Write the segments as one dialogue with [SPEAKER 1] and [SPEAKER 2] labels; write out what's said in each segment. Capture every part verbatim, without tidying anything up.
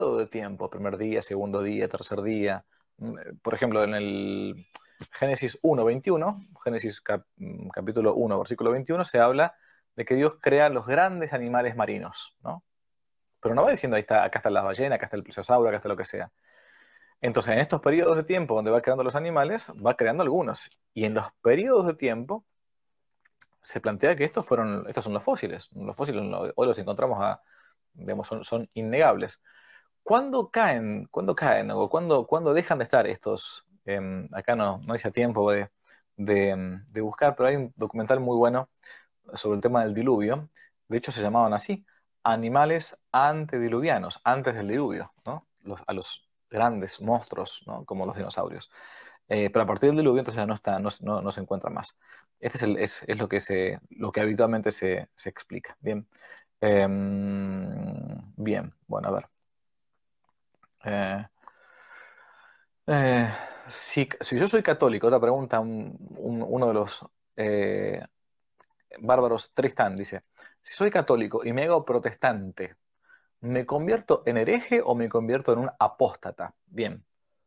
[SPEAKER 1] de tiempo, primer día, segundo día, tercer día. Por ejemplo, en el Génesis uno veintiuno, Génesis cap capítulo uno, versículo veintiuno, se habla de que Dios crea los grandes animales marinos, ¿no? Pero no va diciendo, ahí está, acá está la ballena, acá está el plesiosauro, acá está lo que sea. Entonces, en estos periodos de tiempo donde va creando los animales, va creando algunos. Y en los periodos de tiempo se plantea que estos fueron, estos son los fósiles. Los fósiles hoy los encontramos a, digamos, son, son innegables. ¿Cuándo caen, cuándo caen o cuándo, cuándo dejan de estar estos? Eh, acá no, no hice tiempo de, de, de buscar, pero hay un documental muy bueno sobre el tema del diluvio. De hecho, se llamaban así, animales antediluvianos, antes del diluvio, ¿no? Los, a los grandes monstruos, ¿no? Como los dinosaurios. Eh, pero a partir del diluvio entonces ya no, está, no, no, no se encuentra más. Este es, el, es, es lo, que se, lo que habitualmente se, se explica. Bien. Eh, bien, bueno, a ver. Eh, eh, si, si yo soy católico, otra pregunta, un, un, uno de los eh, bárbaros, Tristán, dice, si soy católico y me hago protestante, ¿me convierto en hereje o me convierto en un apóstata? Bien,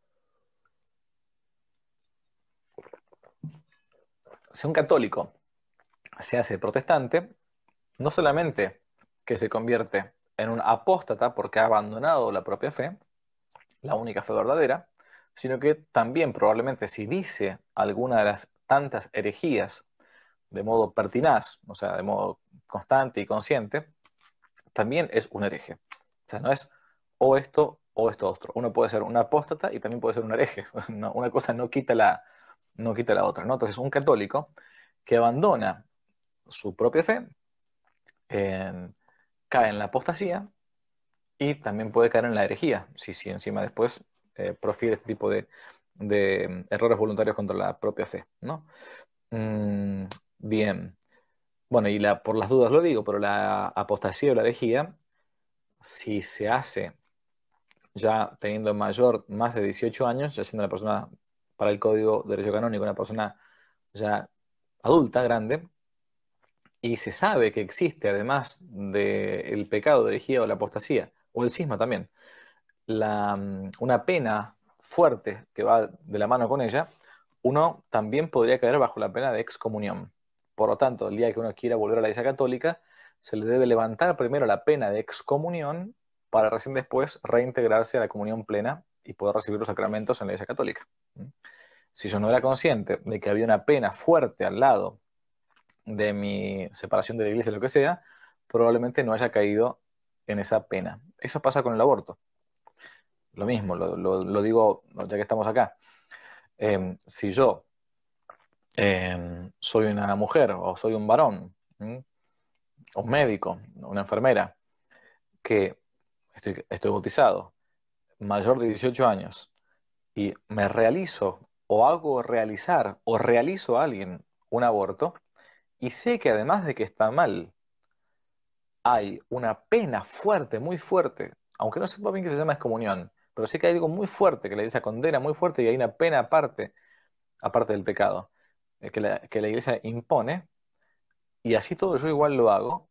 [SPEAKER 1] si un católico se hace protestante, no solamente que se convierte en un apóstata porque ha abandonado la propia fe, la única fe verdadera, sino que también probablemente si dice alguna de las tantas herejías de modo pertinaz, o sea, de modo constante y consciente, también es un hereje. O sea, no es o esto o esto otro. Uno puede ser un apóstata y también puede ser un hereje. Una cosa no quita la, no quita la otra, ¿no? Entonces, un católico que abandona su propia fe eh, cae en la apostasía y también puede caer en la herejía, si, si encima después eh, profiere este tipo de, de, errores voluntarios contra la propia fe, ¿no? Mm, bien. Bueno, y la, por las dudas lo digo, pero la apostasía o la herejía, si se hace ya teniendo mayor, más de dieciocho años, ya siendo una persona, para el Código de Derecho Canónico, una persona ya adulta, grande, y se sabe que existe, además del pecado de herejía o la apostasía, o el cisma también, la, mm, una pena fuerte que va de la mano con ella, uno también podría caer bajo la pena de excomunión. Por lo tanto, el día que uno quiera volver a la Iglesia Católica, se le debe levantar primero la pena de excomunión para recién después reintegrarse a la comunión plena y poder recibir los sacramentos en la Iglesia Católica. Si yo no era consciente de que había una pena fuerte al lado de mi separación de la Iglesia, lo que sea, probablemente no haya caído en esa pena. Eso pasa con el aborto. Lo mismo, lo, lo, lo digo ya que estamos acá. Eh, si yo eh, soy una mujer o soy un varón, ¿m? Un médico, una enfermera, que estoy, estoy bautizado, mayor de dieciocho años, y me realizo o hago realizar o realizo a alguien un aborto, y sé que además de que está mal, hay una pena fuerte, muy fuerte, aunque no sepa bien que se llama excomunión, pero sé que hay algo muy fuerte, que la iglesia condena muy fuerte y hay una pena aparte, aparte del pecado, eh, que la, que la iglesia impone, y así todo yo igual lo hago,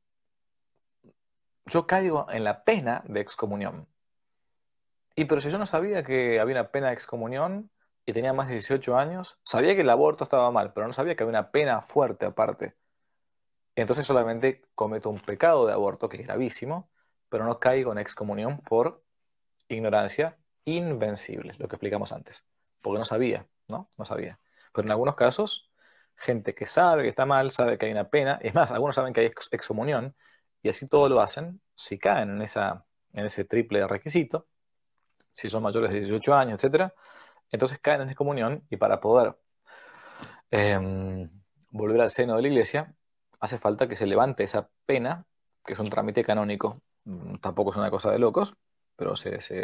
[SPEAKER 1] yo caigo en la pena de excomunión. Y pero si yo no sabía que había una pena de excomunión y tenía más de dieciocho años, sabía que el aborto estaba mal, pero no sabía que había una pena fuerte aparte. Entonces solamente cometo un pecado de aborto, que es gravísimo, pero no caigo en excomunión por ignorancia invencible, lo que explicamos antes. Porque no sabía, ¿no? No sabía. Pero en algunos casos, gente que sabe que está mal, sabe que hay una pena, es más, algunos saben que hay ex excomunión, y así todo lo hacen, si caen en, esa, en ese triple requisito, si son mayores de dieciocho años, etcétera, entonces caen en excomunión y para poder eh, volver al seno de la iglesia, hace falta que se levante esa pena, que es un trámite canónico. Mm, Tampoco es una cosa de locos, pero se, se